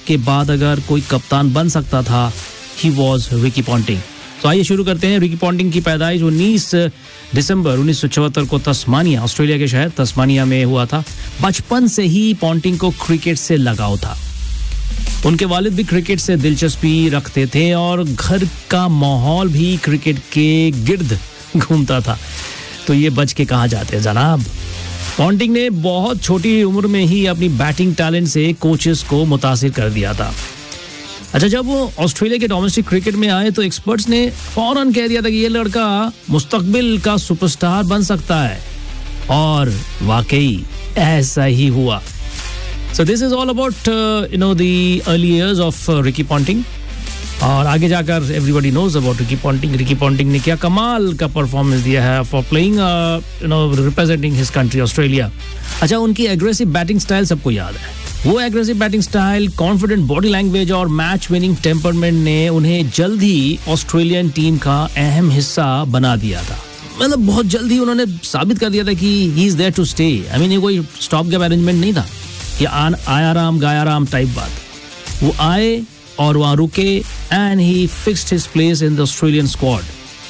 के बाद अगर कोई कप्तान बन सकता था, ही वॉज रिकी पॉन्टिंग। तो आइए शुरू करते हैं। रिकी पॉन्टिंग की पैदाइश 19 दिसंबर 1974 को तस्मानिया, ऑस्ट्रेलिया के शहर तस्मानिया में हुआ था। बचपन से ही पॉन्टिंग को क्रिकेट से लगाव था। उनके वालिद भी क्रिकेट से दिलचस्पी रखते थे और घर का माहौल भी क्रिकेट के गिर्द घूमता था। तो ये बच के कहाँ जाते हैं जनाब। पॉन्टिंग ने बहुत छोटी उम्र में ही अपनी बैटिंग टैलेंट से कोचेस को मुतासिर कर दिया था। अच्छा, जब वो ऑस्ट्रेलिया के डोमेस्टिक क्रिकेट में आए तो एक्सपर्ट्स ने फौरन कह दिया था कि ये लड़का मुस्तकबिल का सुपरस्टार बन सकता है, और वाकई ऐसा ही हुआ। So this is all about the early years of Ricky Ponting, और आगे जाकर everybody knows about Ricky Ponting. Ricky Ponting ने क्या कमाल का परफॉर्मेंस दिया है for playing representing his country Australia. अच्छा, उनकी एग्रेसिव बैटिंग स्टाइल सबको याद है। वो aggressive batting style, confident body language और मैच विनिंग टेम्परमेंट ने उन्हें जल्द ही ऑस्ट्रेलियन टीम का अहम हिस्सा बना दिया था। मतलब बहुत जल्दी उन्होंने साबित कर दिया था कि he is there to stay. I mean, ये कोई स्टॉप गैप अरेंजमेंट नहीं था, ये आया राम गाया राम टाइप बात। वो आए और वहां रुके and he fixed his place in the Australian squad.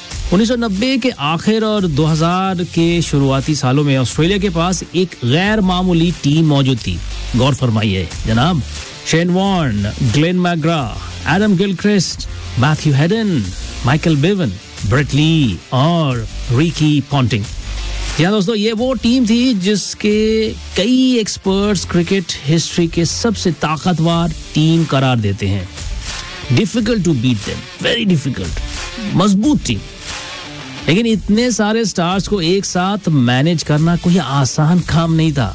1990 के आखिर और 2000 के शुरुआती सालों में ऑस्ट्रेलिया के पास एक गैर मामूली टीम मौजूद थी। गौर फरमाइए जनाब, Shane Warne, Glenn McGrath, Adam Gilchrist, Matthew Hayden, Michael Bevan, Brett Lee और रिकी पॉन्टिंग। या दोस्तों, ये वो टीम थी जिसके कई एक्सपर्ट्स क्रिकेट हिस्ट्री के सबसे ताकतवर टीम करार देते हैं। Difficult to beat them, very difficult, मजबूत टीम। लेकिन इतने सारे स्टार्स को एक साथ मैनेज करना कोई आसान काम नहीं था।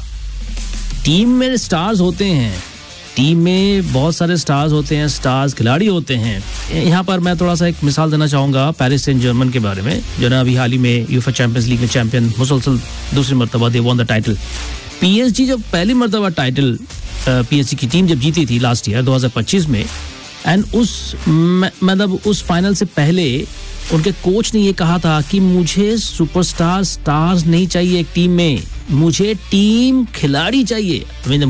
टीम में स्टार्स होते हैं, टीम में बहुत सारे स्टार्स होते हैं, स्टार्स खिलाड़ी होते हैं। यहाँ पर मैं थोड़ा सा एक मिसाल देना चाहूँगा पेरिस सेंट जर्मन के बारे में, जो ना अभी हाल ही में यूफा चैंपियंस लीग में चैंपियन, मुसलसल दूसरी मरतबा they won the title. PSG जब पहली मरतबा टाइटल पीएसजी की टीम जब जीती थी लास्ट ईयर 2025 में, एंड उस फाइनल से पहले उनके कोच ने ये कहा था कि मुझे सुपरस्टार स्टार्स नहीं चाहिए एक टीम में, मुझे टीम खिलाड़ी चाहिए।